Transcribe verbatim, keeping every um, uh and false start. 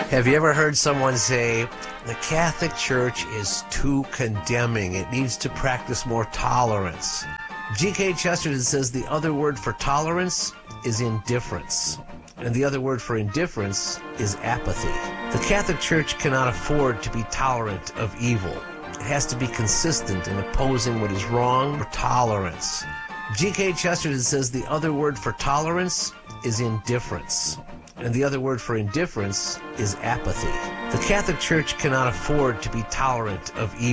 Have you ever heard someone say, the Catholic Church is too condemning, it needs to practice more tolerance? G K Chesterton says the other word for tolerance is indifference, and the other word for indifference is apathy. The Catholic Church cannot afford to be tolerant of evil. It has to be consistent in opposing what is wrong or tolerance. G K Chesterton says the other word for tolerance is indifference, and the other word for indifference is apathy. The Catholic Church cannot afford to be tolerant of evil.